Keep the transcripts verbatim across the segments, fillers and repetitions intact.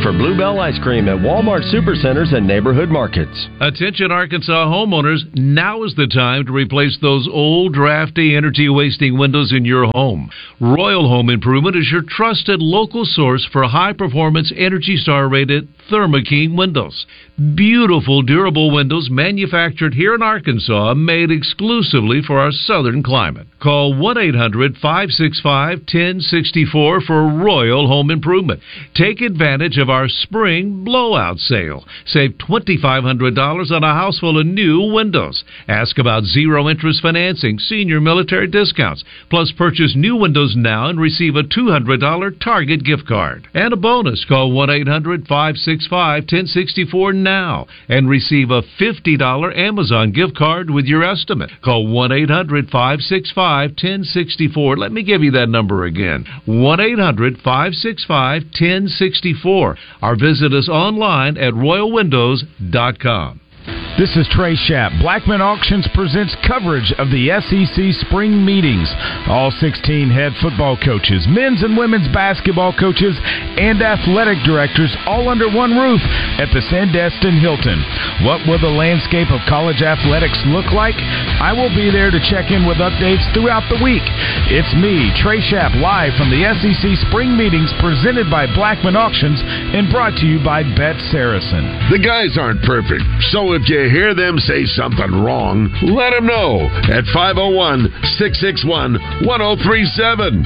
for Bluebell Ice Cream at Walmart Supercenters and neighborhood markets. Attention Arkansas homeowners, now is the time to replace those old, drafty, energy-wasting windows in your home. Royal Home Improvement is your trusted local source for high-performance, Energy Star-rated Thermo King windows. Beautiful, durable windows manufactured here in Arkansas, made exclusively for our southern climate. Call one eight hundred five six five one zero six four for Royal Home Improvement. Take advantage of our spring blowout sale. Save two thousand five hundred dollars on a house full of new windows. Ask about zero-interest financing, senior military discounts. Plus, purchase new windows now and receive a two hundred dollars Target gift card. And a bonus. Call one eight hundred five six five one zero six four now and receive a fifty dollars Amazon gift card with your estimate. Call one eight hundred five six five one zero six four. Let me give you that number again. one eight hundred five six five one zero six four. Or visit us online at royal windows dot com. This is Trey Schapp. Blackman Auctions presents coverage of the S E C spring meetings. All sixteen head football coaches, men's and women's basketball coaches, and athletic directors all under one roof at the Sandestin Hilton. What will the landscape of college athletics look like? I will be there to check in with updates throughout the week. It's me, Trey Schapp, live from the S E C spring meetings presented by Blackman Auctions and brought to you by Bet Saracen. The guys aren't perfect, so if you hear them say something wrong, let them know at five oh one, six six one, one oh three seven.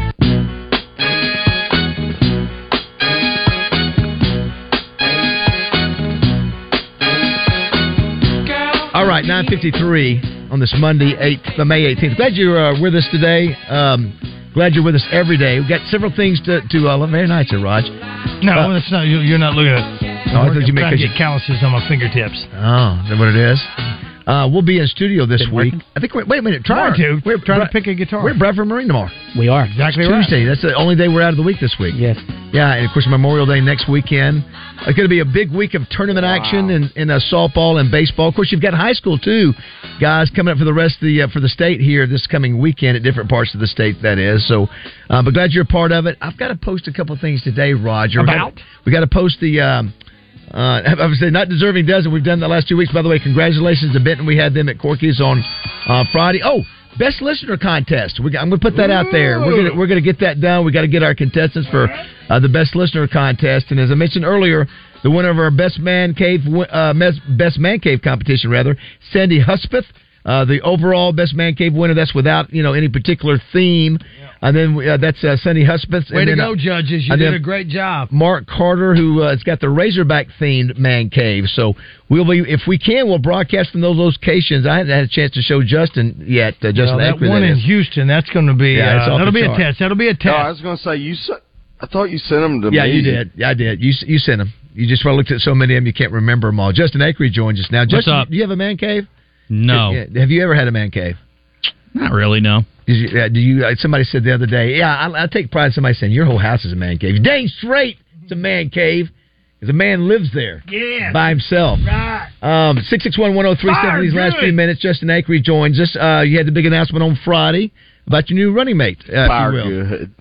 All right, nine fifty-three on this Monday, eighth, May eighteenth. Glad you're uh, with us today. Um, glad you're with us every day. We've got several things to... to uh, very nice, there, Raj. No, uh, that's not. You're not looking at it. Oh, I thought you trying meant to get calluses on my fingertips. Oh, is that what it is? Uh, we'll be in studio this Been week. working? I think. We're, wait a minute. Try Trying to. We're trying to pick a guitar. We're at Bradford Marine tomorrow. We are exactly it's right. Tuesday. That's the only day we're out of the week this week. Yes. Yeah, and of course Memorial Day next weekend. It's going to be a big week of tournament wow. action in, in uh, softball and baseball. Of course, you've got high school too, guys coming up for the rest of the uh, for the state here this coming weekend at different parts of the state. That is so. Uh, but glad you're a part of it. I've got to post a couple things today, Roger. About we got to post the. Um, Uh, I would say not deserving doesn't. We've done that last two weeks. By the way, congratulations to Benton. We had them at Corky's on uh, Friday. Oh, best listener contest. We, I'm going to put that out there. We're going to we're going to get that done. We got to get our contestants for uh, the best listener contest. And as I mentioned earlier, the winner of our best man cave uh, best man cave competition, rather, Sandy Huspeth. Uh, the overall best man cave winner. That's without you know any particular theme. Yeah. And then uh, that's uh, Sandy Huspeth. Way and to then, go, uh, judges! You did a great job. Mark Carter, who uh, has got the Razorback themed man cave. So we'll be, if we can, we'll broadcast from those locations. I haven't had a chance to show Justin yet. Uh, Justin well, that Acre, one that in is. Houston. That's going to be. Yeah, uh, that'll be chart. a test. That'll be a test. No, I was going to say you. I thought you sent them to yeah, me. Yeah, you did. Yeah, I did. You you sent them. You just looked at so many of them, you can't remember them all. Justin Acre joins us now. What's Justin, up? do you have a man cave? No. Have you ever had a man cave? Not really, no. Did you, uh, do you? Uh, somebody said the other day, yeah, I, I take pride in somebody saying, your whole house is a man cave. Dang straight, it's a man cave. Because a man lives there yeah. by himself. Right. Um, six six one, one oh three seven these last few minutes. Justin Acre joins us. Uh, you had the big announcement on Friday about your new running mate. Uh, Fire if you will. good.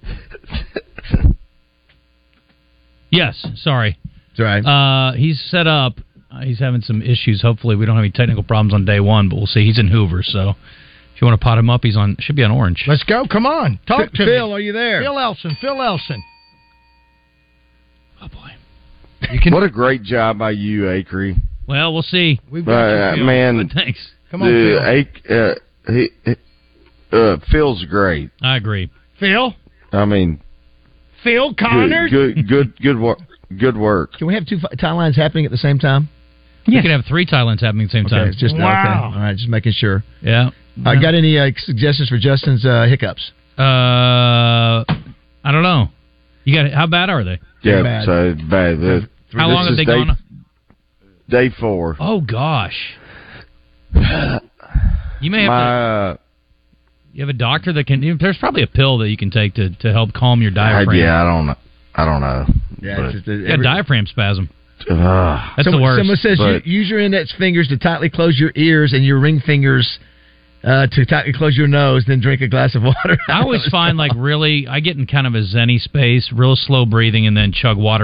Yes, sorry. That's all right. Uh, he's set up. Uh, he's having some issues. Hopefully, we don't have any technical problems on day one, but we'll see. He's in Hoover, so if you want to pot him up, he's on. Should be on Orange. Let's go. Come on. Talk F- to Phil, me. are you there? Phil Elson. Phil Elson. Oh, boy. You can... What a great job by you, Acre. Well, we'll see. We've got uh, you, Phil. Man, thanks. Come on, the, Phil. Ac- uh, he, uh, Phil's great. I agree. Phil? I mean... Phil Connors? Good, good, good, good work. Good work. Can we have two tie lines happening at the same time? Yeah. You can have three tie lines happening at the same okay, time. It's just, wow. Okay. All right, just making sure. Yeah. I uh, got any uh, suggestions for Justin's uh, hiccups? Uh, I don't know. You got how bad are they? Yeah, bad. so bad. The, how long have they day, gone? Day four. Oh gosh. You may have My, to, uh, you have a doctor that can. There's probably a pill that you can take to, to help calm your diaphragm. I, yeah, I don't know. I don't know. Yeah, but, it's just a, you got diaphragm spasm. Uh, That's someone, the worst. Someone says but, you, use your index fingers to tightly close your ears and your ring fingers uh, to tightly close your nose, then drink a glass of water. I always find like really, I get in kind of a zenny space, real slow breathing, and then chug water. And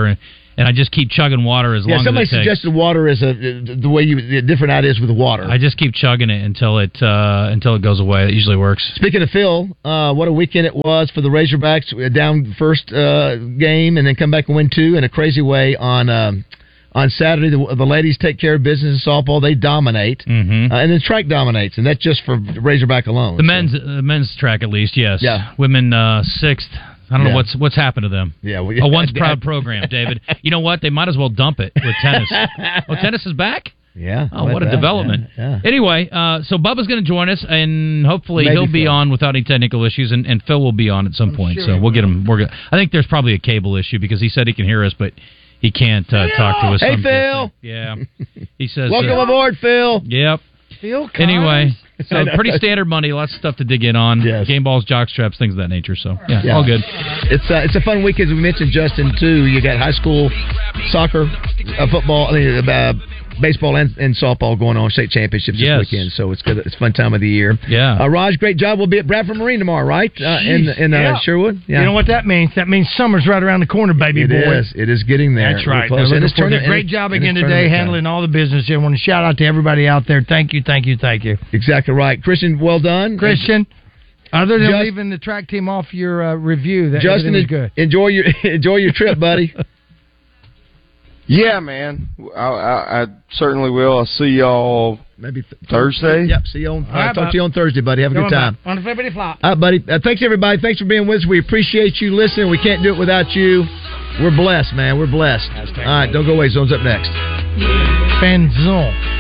And I just keep chugging water as yeah, long as it takes. somebody suggested water is a the way you the different ideas with water. I just keep chugging it until it uh, until it goes away. It usually works. Speaking of Phil, uh, what a weekend it was for the Razorbacks. Down first uh, game and then come back and win two in a crazy way on um, on Saturday. The, the ladies take care of business in softball. They dominate. Mm-hmm. Uh, and then track dominates, and that's just for Razorback alone. The so. men's uh, men's track, at least, yes. Yeah. Women uh, sixth. I don't Yeah. know what's what's happened to them. Yeah, well, a once proud program, David. You know what? They might as well dump it with tennis. Oh, tennis is back? Yeah. Oh, what a that. development. Yeah, yeah. Anyway, uh, so Bubba's going to join us, and hopefully Maybe he'll be Phil. on without any technical issues, and, and Phil will be on at some point. sure So he we'll get will. him. We're gonna, I think there's probably a cable issue because he said he can hear us, but he can't uh, talk to us. Hey, Some- Phil. Yeah. He says. Welcome uh, aboard, Phil. Yep. Phil Collins. Anyway, so I know. pretty standard Monday. Lots of stuff to dig in on. Yes. Game balls, jock straps, things of that nature. So yeah, Yeah. all good. It's uh, it's a fun week, as we mentioned, Justin, too. You got high school soccer, uh, football, I mean, uh, baseball, and, and softball going on, state championships this Yes. weekend. So it's good. It's a fun time of the year. Yeah. Uh, Raj, great job. We'll be at Bradford Marine tomorrow, right? Uh, in in uh, Yeah. Sherwood. Yeah. You know what that means? That means summer's right around the corner, baby It boy. is. It is getting there. That's We're right. close. They're And looking it's for turning- a great and job it's again tournament today, time. handling all the business. I want to shout out to everybody out there. Thank you, thank you, thank you. Exactly right. Christian, well done. Christian, other than Just- leaving the track team off your uh, review, that Justin, everything was good. enjoy your enjoy your trip, buddy. Yeah, man. I, I, I certainly will. I'll see y'all Maybe th- Thursday. Yep. See you on. All right, uh, talk bud. to you on Thursday, buddy. Have a good Going time. back on the February flop. All right, buddy. Uh, thanks, everybody. Thanks for being with us. We appreciate you listening. We can't do it without you. We're blessed, man. We're blessed. All right, don't go away. Zone's up next. Fanzone.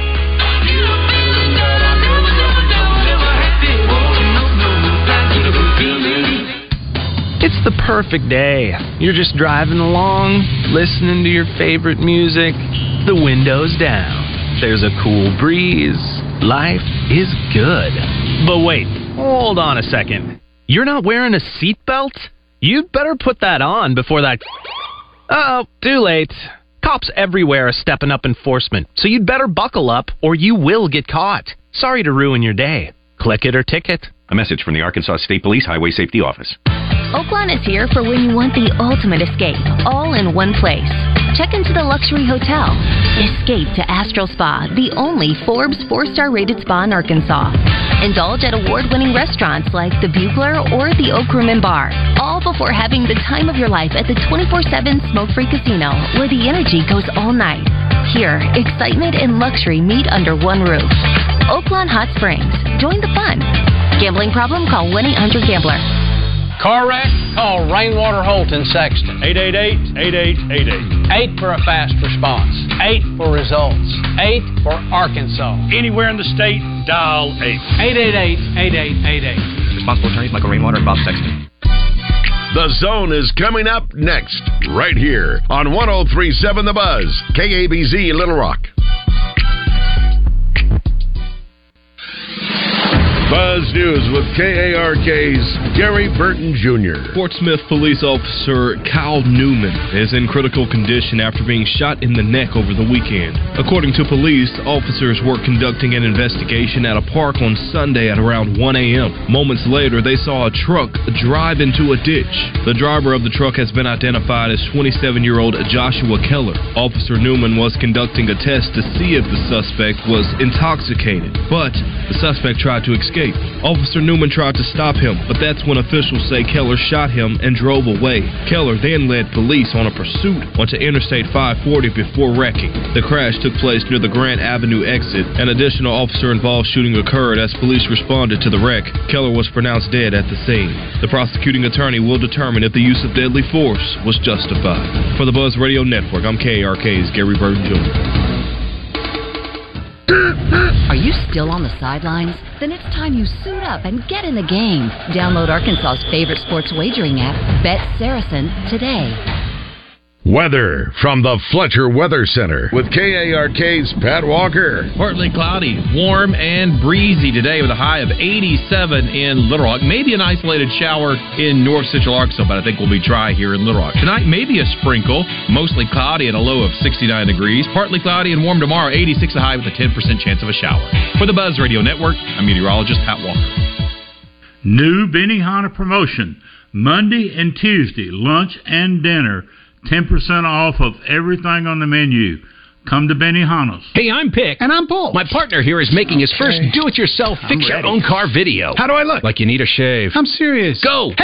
It's the perfect day. You're just driving along, listening to your favorite music. The window's down. There's a cool breeze. Life is good. But wait, hold on a second. You're not wearing a seatbelt? You'd better put that on before that... Uh-oh, too late. Cops everywhere are stepping up enforcement, so you'd better buckle up or you will get caught. Sorry to ruin your day. Click it or ticket. A message from the Arkansas State Police Highway Safety Office. Oaklawn is here for when you want the ultimate escape, all in one place. Check into the luxury hotel. Escape to Astral Spa, the only Forbes four-star rated spa in Arkansas. Indulge at award-winning restaurants like the Bugler or the Oak Room and Bar, all before having the time of your life at the twenty-four seven smoke-free casino, where the energy goes all night. Here, excitement and luxury meet under one roof. Oaklawn Hot Springs. Join the fun. Gambling problem? Call one eight hundred gambler. Car wreck? Call Rainwater Holt in Sexton. eight eight eight, eight eight eight eight. eight for a fast response. eight for results. eight for Arkansas. Anywhere in the state, dial eight. eight eight eight, eight eight eight eight. Responsible attorneys Michael Rainwater and Bob Sexton. The Zone is coming up next, right here on one oh three point seven The Buzz, K A B Z Little Rock. Buzz News with K A R K's Gary Burton Junior Fort Smith police officer Kyle Newman is in critical condition after being shot in the neck over the weekend. According to police, officers were conducting an investigation at a park on Sunday at around one a.m. Moments later, they saw a truck drive into a ditch. The driver of the truck has been identified as twenty-seven-year-old Joshua Keller. Officer Newman was conducting a test to see if the suspect was intoxicated, but the suspect tried to escape. Officer Newman tried to stop him, but that's when officials say Keller shot him and drove away. Keller then led police on a pursuit onto Interstate five forty before wrecking. The crash took place near the Grant Avenue exit. An additional officer-involved shooting occurred as police responded to the wreck. Keller was pronounced dead at the scene. The prosecuting attorney will determine if the use of deadly force was justified. For the Buzz Radio Network, I'm K A R K's Gary Burton Junior Are you still on the sidelines? Then it's time you suit up and get in the game. Download Arkansas's favorite sports wagering app, Bet Saracen, today. Weather from the Fletcher Weather Center with K A R K's Pat Walker. Partly cloudy, warm and breezy today with a high of eighty-seven in Little Rock. Maybe an isolated shower in north central Arkansas, but I think we'll be dry here in Little Rock. Tonight, maybe a sprinkle, mostly cloudy at a low of sixty-nine degrees. Partly cloudy and warm tomorrow, eighty-six a high with a ten percent chance of a shower. For the Buzz Radio Network, I'm meteorologist Pat Walker. New Benihana promotion, Monday and Tuesday, lunch and dinner. ten percent off of everything on the menu. Come to Benihana's. Hey, I'm Pick. And I'm Paul. My partner here is making his first do-it-yourself I'm ready. fix-your-own car video. How do I look? Like you need a shave. I'm serious. Go!